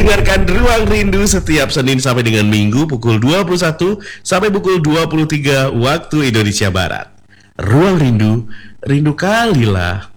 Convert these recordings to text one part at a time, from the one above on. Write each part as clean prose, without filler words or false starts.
mendengarkan Ruang Rindu setiap Senin sampai dengan Minggu pukul 21 sampai pukul 23 waktu Indonesia Barat. Ruang Rindu, rindu kalilah.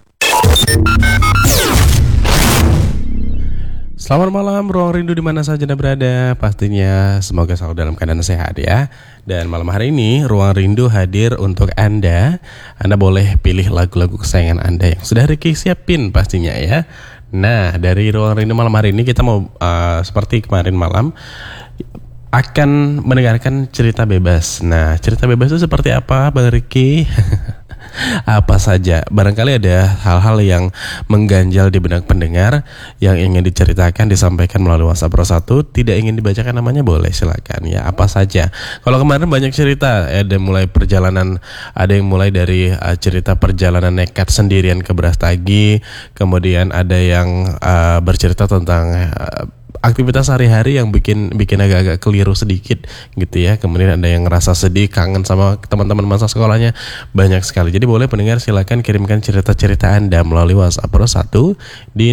Selamat malam, Ruang Rindu di mana saja Anda berada. Pastinya semoga selalu dalam keadaan sehat ya. Dan malam hari ini Ruang Rindu hadir untuk Anda. Anda boleh pilih lagu-lagu kesayangan Anda yang sudah Ricky siapin pastinya ya. Nah, dari Ruang Rindu malam hari ini kita mau seperti kemarin malam akan mendengarkan cerita bebas. Nah, cerita bebas itu seperti apa, Bang Ricky? Apa saja, barangkali ada hal-hal yang mengganjal di benak pendengar yang ingin diceritakan, disampaikan melalui WhatsApp Pro 1. Tidak ingin dibacakan namanya boleh, silakan ya, apa saja. Kalau kemarin banyak cerita, ada mulai perjalanan, ada yang mulai dari cerita perjalanan nekat sendirian ke Brastagi, kemudian ada yang bercerita tentang aktivitas sehari-hari yang bikin agak-agak keliru sedikit gitu ya. Kemudian ada yang ngerasa sedih, kangen sama teman-teman masa sekolahnya. Banyak sekali. Jadi boleh pendengar silakan kirimkan cerita-cerita Anda melalui WhatsApp Pro 1 di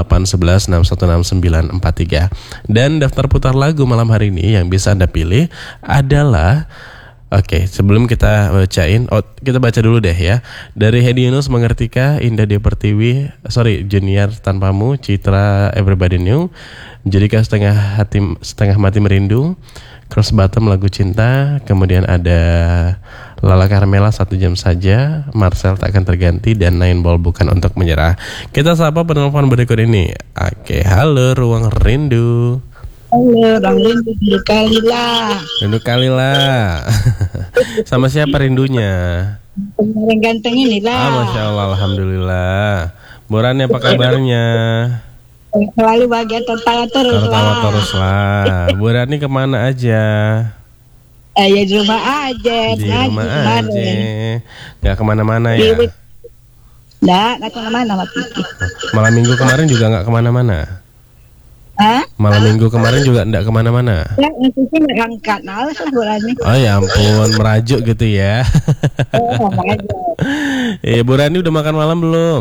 0811616943. Dan daftar putar lagu malam hari ini yang bisa Anda pilih adalah, oke, sebelum kita bacain, kita baca dulu deh ya. Dari Hedi Yunus, Mengertika, Indah Dia Pertiwi, Junior Tanpamu, Citra Everybody New, Judika Setengah Mati Merindu, Cross Bottom Lagu Cinta, kemudian ada Lala Carmela 1 Jam Saja, Marcel Tak Akan Terganti, dan Nine Ball Bukan Untuk Menyerah. Kita sapa penelpon berikut ini. Oke, halo Ruang Rindu. Halo, Bang Rindu, rindu kalilah. Rindu kalilah. Sama siapa rindunya? Yang ganteng inilah. Masya Allah, alhamdulillah. Bu Rani apa kabarnya? Selalu bahagia tertawa terus lah. Bu Rani kemana aja? Ya di rumah aja. Di rumah aja. Gak kemana-mana ya? Gak kemana-mana. Malam minggu kemarin juga gak kemana-mana? Hah? Malam minggu kemarin juga enggak kemana-mana? Ya, itu sih ngangkat, males lah bulannya. Oh ya ampun, merajuk gitu ya. Merajuk. Bu Rani udah makan malam belum?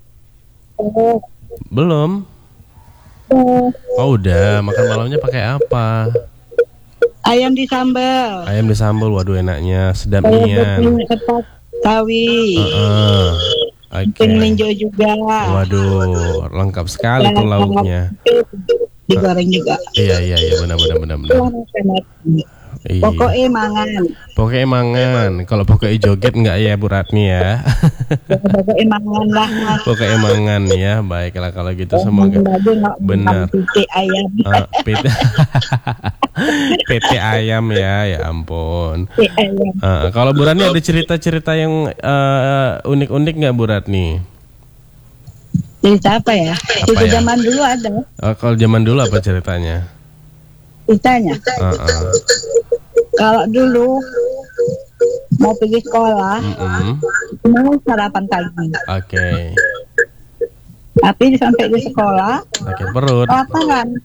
Belum? Oh udah, makan malamnya pakai apa? Ayam di sambal. Ayam di sambal, waduh enaknya, sedap nian. Sawi. Oke. Meninjau juga. Waduh, lengkap sekali tuh lauknya. Digoreng juga. Iya, benar. Iya. Pokoknya mangan. Kalau pokoknya joget enggak ya Bu Ratni ya? Pokoknya mangan lah. Pokoknya mangan ya. Baiklah kalau gitu, semoga benar. PT ayam. PT ayam ya ampun. Kalau Bu Ratni ada cerita-cerita yang unik-unik nggak Bu Ratni? Cerita apa ya? Cerita zaman dulu ada. Kalau zaman dulu apa ceritanya? Ceritanya? Kalau dulu mau pergi sekolah, mau sarapan pagi. Oke. Tapi sampai di sekolah, sakit perut. lapangan.